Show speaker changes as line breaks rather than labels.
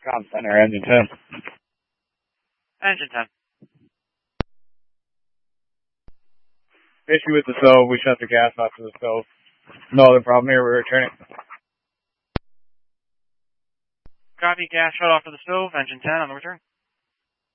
Com center, engine 10.
Engine 10.
Issue with the stove, we shut the gas off to the stove. No other problem here, we're returning.
Copy, gas shut off to the stove, engine 10 on the return.